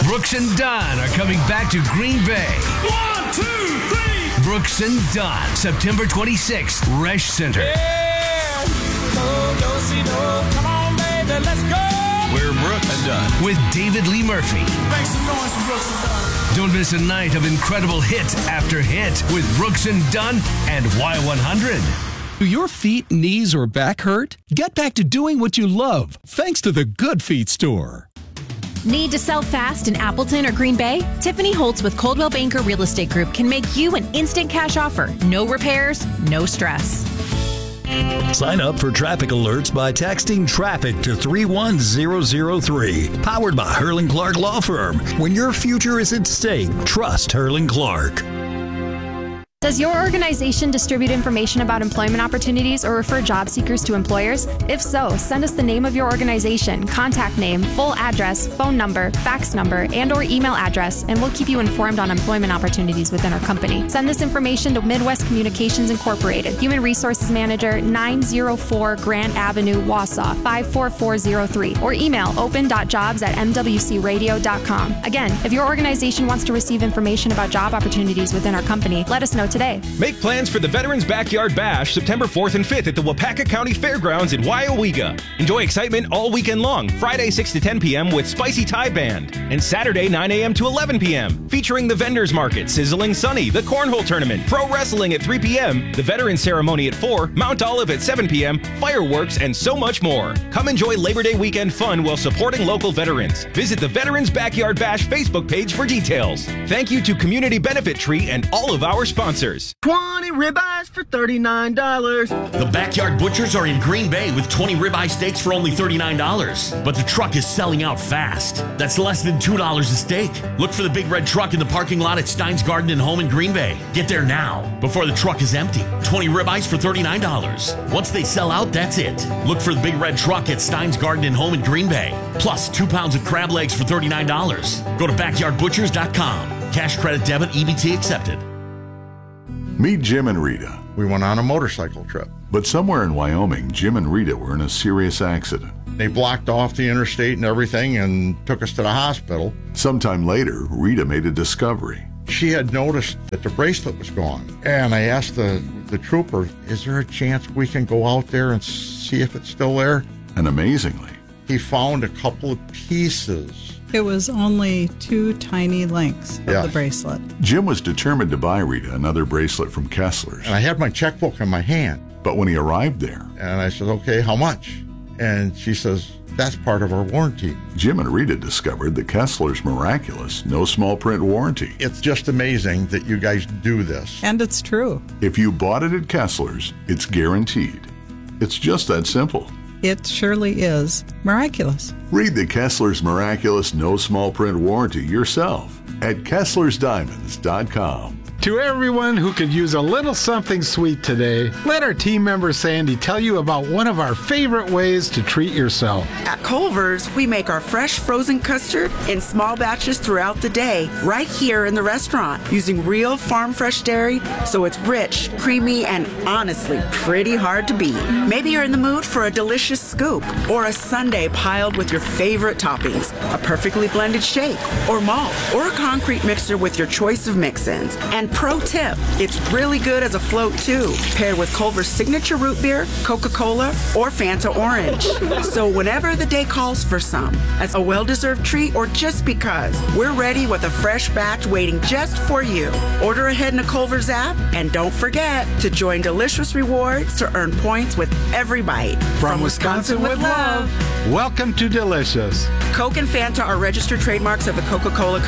Brooks and Dunn are coming back to Green Bay. 1, 2, 3. Brooks and Dunn, September 26th, Resch Center. Yeah. Come on, baby, let's go. We're Brooks and Dunn. With David Lee Murphy. Make some noise for Brooks and Dunn. Don't miss a night of incredible hit after hit with Brooks and Dunn and Y100. Do your feet, knees, or back hurt? Get back to doing what you love thanks to the Good Feet store. Need to sell fast in Appleton or Green Bay? Tiffany Holtz with Coldwell Banker Real Estate Group can make you an instant cash offer. No repairs, no stress. Sign up for traffic alerts by texting traffic to 31003. Powered by Hurling Clark Law Firm. When your future is at stake, trust Hurling Clark. Does your organization distribute information about employment opportunities or refer job seekers to employers? If so, send us the name of your organization, contact name, full address, phone number, fax number, and/or email address, and we'll keep you informed on employment opportunities within our company. Send this information to Midwest Communications Incorporated, Human Resources Manager, 904 Grant Avenue, Wausau, 54403, or email open.jobs@mwcradio.com. Again, if your organization wants to receive information about job opportunities within our company, let us know today. Make plans for the Veterans Backyard Bash September 4th and 5th at the Wapaka County Fairgrounds in Wyowega. Enjoy excitement all weekend long, Friday 6 to 10 p.m. with Spicy Thai Band, and Saturday 9 a.m. to 11 p.m. featuring the Vendors Market, Sizzling Sunny, the Cornhole Tournament, Pro Wrestling at 3 p.m., the Veterans Ceremony at 4, Mount Olive at 7 p.m., fireworks, and so much more. Come enjoy Labor Day weekend fun while supporting local veterans. Visit the Veterans Backyard Bash Facebook page for details. Thank you to Community Benefit Tree and all of our sponsors. 20 ribeyes for $39. The Backyard Butchers are in Green Bay with 20 ribeye steaks for only $39. But the truck is selling out fast. That's less than $2 a steak. Look for the big red truck in the parking lot at Stein's Garden and Home in Green Bay. Get there now before the truck is empty. 20 ribeyes for $39. Once they sell out, that's it. Look for the big red truck at Stein's Garden and Home in Green Bay. Plus 2 pounds of crab legs for $39. Go to backyardbutchers.com. Cash, credit, debit, EBT accepted. Meet Jim and Rita. We went on a motorcycle trip. But somewhere in Wyoming, Jim and Rita were in a serious accident. They blocked off the interstate and everything and took us to the hospital. Sometime later, Rita made a discovery. She had noticed that the bracelet was gone. And I asked the trooper, is there a chance we can go out there and see if it's still there? And amazingly, he found a couple of pieces. It was only 2 tiny links of the bracelet. Jim was determined to buy Rita another bracelet from Kessler's. And I had my checkbook in my hand. But when he arrived there... And I said, okay, how much? And she says, that's part of our warranty. Jim and Rita discovered the Kessler's miraculous, no small print warranty. It's just amazing that you guys do this. And it's true. If you bought it at Kessler's, it's guaranteed. It's just that simple. It surely is miraculous. Read the Kessler's miraculous no small print warranty yourself at KesslersDiamonds.com. To everyone who could use a little something sweet today, let our team member Sandy tell you about one of our favorite ways to treat yourself. At Culver's, we make our fresh frozen custard in small batches throughout the day, right here in the restaurant, using real farm fresh dairy, so it's rich, creamy, and honestly pretty hard to beat. Maybe you're in the mood for a delicious scoop, or a sundae piled with your favorite toppings, a perfectly blended shake, or malt, or a concrete mixer with your choice of mix-ins. And pro tip, it's really good as a float too, paired with Culver's signature root beer, Coca-Cola, or Fanta Orange. So whenever the day calls for some, as a well-deserved treat or just because, we're ready with a fresh batch waiting just for you. Order ahead in the Culver's app, and don't forget to join Delicious Rewards to earn points with every bite. From Wisconsin with love. Welcome to Delicious. Coke and Fanta are registered trademarks of the Coca-Cola